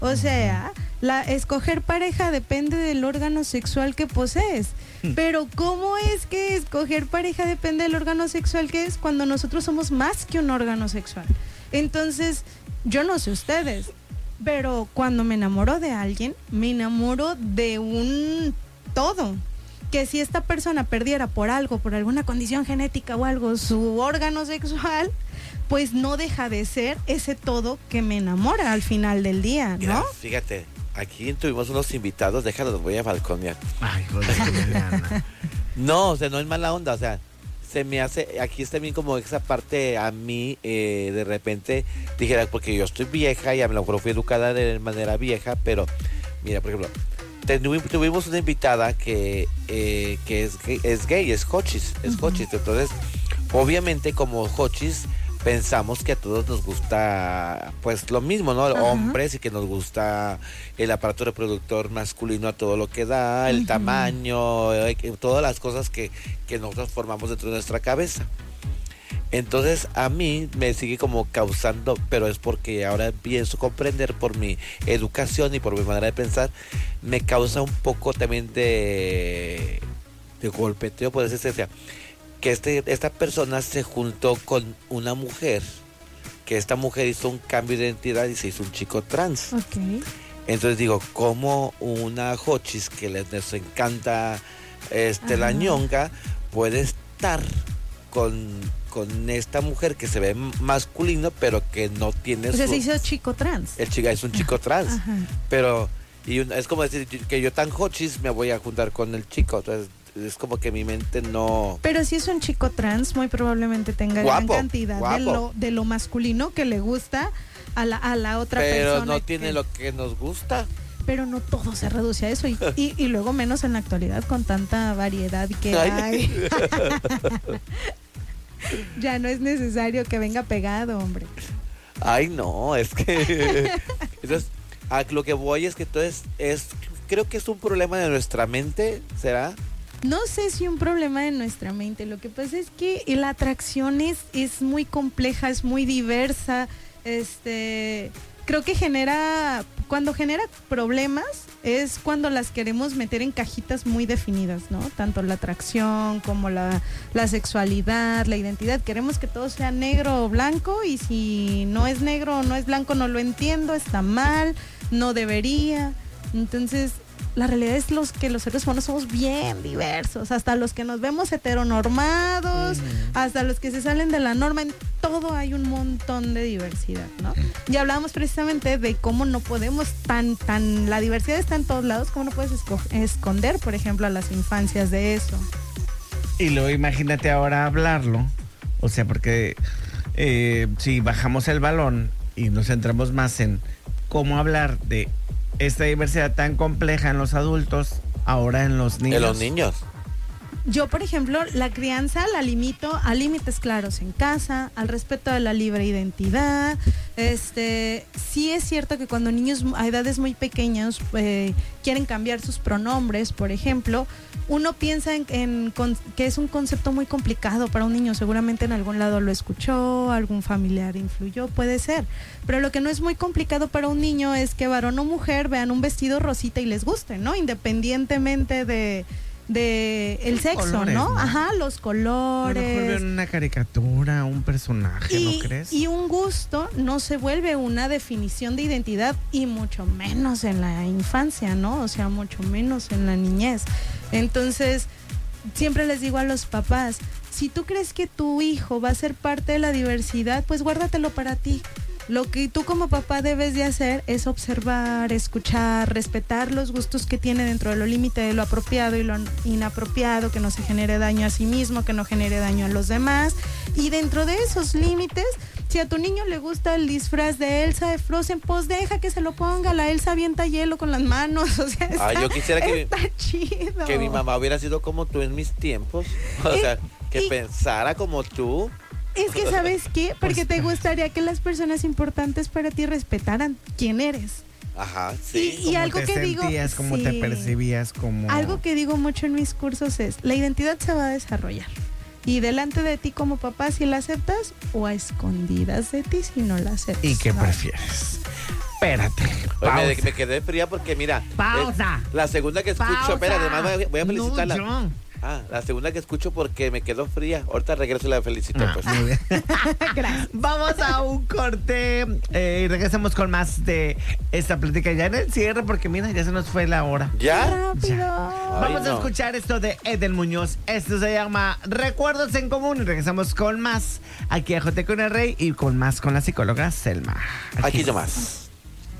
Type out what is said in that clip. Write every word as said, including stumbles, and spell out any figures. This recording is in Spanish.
O sea, la escoger pareja depende del órgano sexual que posees. Pero ¿cómo es que escoger pareja depende del órgano sexual que es cuando nosotros somos más que un órgano sexual? Entonces, yo no sé ustedes, pero cuando me enamoro de alguien, me enamoro de un todo. Que si esta persona perdiera por algo, por alguna condición genética o algo, su órgano sexual, pues no deja de ser ese todo que me enamora al final del día, ¿no? Mira, fíjate, aquí tuvimos unos invitados, déjalo, los voy a balconear. Ay, joder. No, o sea, no es mala onda, o sea, se me hace, aquí está bien como esa parte a mí, eh, de repente, dijera, porque yo estoy vieja y a lo mejor fui educada de manera vieja, pero, mira, por ejemplo, tuvimos una invitada que, eh, que es, gay, es gay, es hochis, es uh-huh. hochis, entonces, obviamente como hochis, pensamos que a todos nos gusta pues lo mismo, ¿no? Uh-huh. Hombres, y que nos gusta el aparato reproductor masculino a todo lo que da, el uh-huh. tamaño, eh, todas las cosas que, que nosotros formamos dentro de nuestra cabeza. Entonces a mí me sigue como causando, pero es porque ahora empiezo a comprender por mi educación y por mi manera de pensar, me causa un poco también de, de golpeteo, por decirse, o sea, que este, esta persona se juntó con una mujer, que esta mujer hizo un cambio de identidad y se hizo un chico trans. Okay. Entonces digo, como una hochis que les, les encanta este, la ñonga, puede estar con, con esta mujer que se ve masculino, pero que no tiene... O sea, su, se hizo chico trans. El chica es un chico trans, Ajá. pero y un, es como decir que yo tan hochis me voy a juntar con el chico, entonces... Es como que mi mente no... Pero si es un chico trans, muy probablemente tenga guapo, gran cantidad guapo. de lo, de lo masculino que le gusta a la, a la otra Pero persona. Pero no tiene que... lo que nos gusta. Pero no todo se reduce a eso. Y, y, y luego menos en la actualidad con tanta variedad que Ay. hay. Ya no es necesario que venga pegado, hombre. Ay, no, es que... Entonces, a lo que voy es que entonces es... Creo que es un problema de nuestra mente, ¿será? No sé si un problema de nuestra mente. Lo que pasa es que la atracción es, es muy compleja, es muy diversa. Este, creo que genera, cuando genera problemas, es cuando las queremos meter en cajitas muy definidas, ¿no? Tanto la atracción como la, la sexualidad, la identidad. Queremos que todo sea negro o blanco, y si no es negro o no es blanco, no lo entiendo, está mal, no debería. Entonces, la realidad es los que los seres humanos somos bien diversos, hasta los que nos vemos heteronormados, uh-huh. hasta los que se salen de la norma, en todo hay un montón de diversidad, ¿no? Y hablábamos precisamente de cómo no podemos tan, tan, la diversidad está en todos lados, cómo no puedes esco- esconder, por ejemplo, a las infancias de eso. Y luego imagínate ahora hablarlo, o sea, porque eh, si bajamos el balón y nos centramos más en cómo hablar de esta diversidad tan compleja en los adultos, ahora en los niños. En los niños. Yo, por ejemplo, la crianza la limito a límites claros en casa, al respeto de la libre identidad. Este, sí es cierto que cuando niños a edades muy pequeñas eh, quieren cambiar sus pronombres, por ejemplo, uno piensa en, en con, que es un concepto muy complicado para un niño. Seguramente en algún lado lo escuchó, algún familiar influyó, puede ser. Pero lo que no es muy complicado para un niño es que varón o mujer vean un vestido rosita y les guste, ¿no? Independientemente de... de el los sexo, colores, ¿no? ¿no? Ajá, los colores. A lo mejor ven una caricatura, un personaje, y, ¿no crees? Y un gusto no se vuelve una definición de identidad, y mucho menos en la infancia, ¿no? O sea, mucho menos en la niñez. Entonces, siempre les digo a los papás, si tú crees que tu hijo va a ser parte de la diversidad, pues guárdatelo para ti. Lo que tú como papá debes de hacer es observar, escuchar, respetar los gustos que tiene dentro de lo límite de lo apropiado y lo inapropiado, que no se genere daño a sí mismo, que no genere daño a los demás. Y dentro de esos límites, si a tu niño le gusta el disfraz de Elsa de Frozen, pues deja que se lo ponga. La Elsa avienta hielo con las manos, o sea, está, ah, yo quisiera que, está mi, chido. que mi mamá hubiera sido como tú en mis tiempos, o y, sea, que y, pensara como tú. Es que, ¿sabes qué? Porque te gustaría que las personas importantes para ti respetaran quién eres. Ajá, sí. Y, y algo te que sentías, digo, cómo sí, te percibías, como... Algo que digo mucho en mis cursos es, la identidad se va a desarrollar. Y delante de ti como papá si la aceptas, o a escondidas de ti si no la aceptas. ¿Y qué ¿no? prefieres? Espérate. Oye, me, pausa. me quedé fría porque mira. Pausa. eh, la segunda que escucho, Pausa. espera, además voy a, voy a felicitarla. No, yo. Ah, la segunda que escucho porque me quedó fría. Ahorita regreso y la felicito, Ah, pues. muy bien. Gracias. Vamos a un corte eh, y regresamos con más de esta plática ya en el cierre porque mira, ya se nos fue la hora. ¿Ya? Rápido. Ay, Vamos a no. escuchar esto de Edel Muñoz. Esto se llama Recuerdos en Común y regresamos con más aquí a Jote con el Rey y con más con la psicóloga Selma. Aquí nomás.